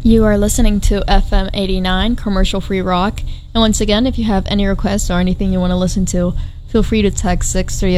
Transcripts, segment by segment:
You are listening to FM 89 Commercial Free Rock. And once again, if you have any requests or anything you want to listen to, feel free to text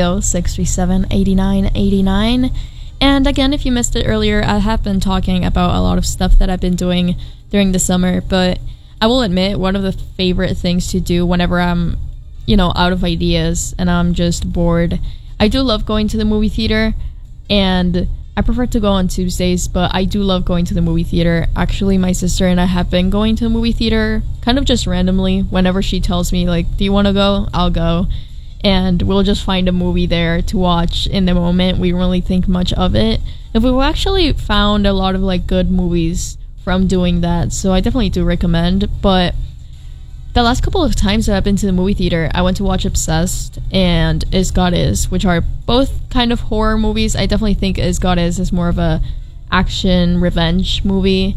630-637-8989. And again, if you missed it earlier, I have been talking about a lot of stuff that I've been doing during the summer, but I will admit one of the favorite things to do whenever I'm, out of ideas and I'm just bored, I do love going to the movie theater, and I prefer to go on Tuesdays, but I do love going to the movie theater. Actually, my sister and I have been going to the movie theater kind of just randomly. Whenever she tells me, like, do you want to go? I'll go. And we'll just find a movie there to watch in the moment. We don't really think much of it. And we've actually found a lot of, good movies from doing that, so I definitely do recommend. But the last couple of times that I've been to the movie theater, I went to watch Obsessed and Is God Is, which are both kind of horror movies. I definitely think Is God Is more of a action revenge movie.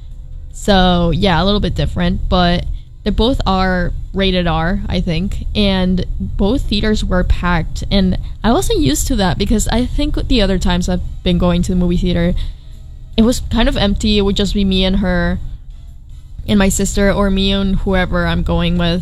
So yeah, a little bit different, but they both are rated R, I think, and both theaters were packed. And I wasn't used to that because I think the other times I've been going to the movie theater, it was kind of empty. It would just be me and her and my sister, or me and whoever I'm going with.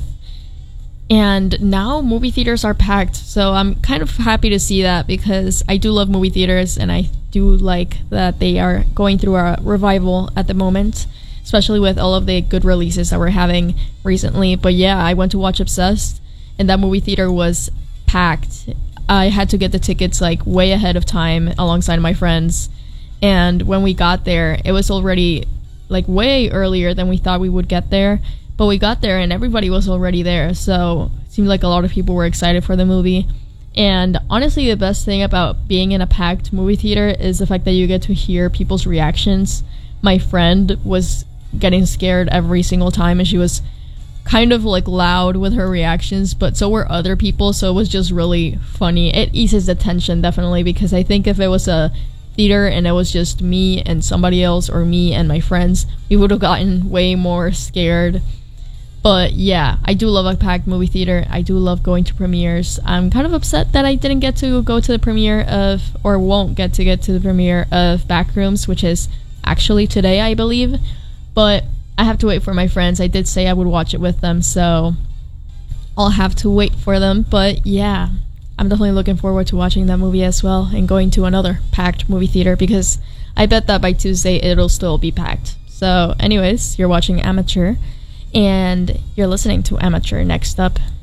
And now movie theaters are packed, so I'm kind of happy to see that because I do love movie theaters, and I do like that they are going through a revival at the moment, especially with all of the good releases that we're having recently. But yeah, I went to watch Obsessed, and that movie theater was packed. I had to get the tickets way ahead of time alongside my friends, and when we got there, it was already way earlier than we thought we would get there. But we got there and everybody was already there, so it seemed like a lot of people were excited for the movie. And honestly, the best thing about being in a packed movie theater is the fact that you get to hear people's reactions. My friend was getting scared every single time, and she was kind of loud with her reactions, but so were other people, so it was just really funny. It eases the tension, definitely, because I think if it was a theater and it was just me and somebody else, or me and my friends, we would have gotten way more scared. But yeah, I do love a packed movie theater. I do love going to premieres. I'm kind of upset that I didn't get to go to the premiere of, or won't get to the premiere of Backrooms, which is actually today, I believe. But I have to wait for my friends. I did say I would watch it with them, so I'll have to wait for them. But yeah, I'm definitely looking forward to watching that movie as well, and going to another packed movie theater, because I bet that by Tuesday it'll still be packed. So anyways, you're watching Amateur, and you're listening to Amateur. Next up,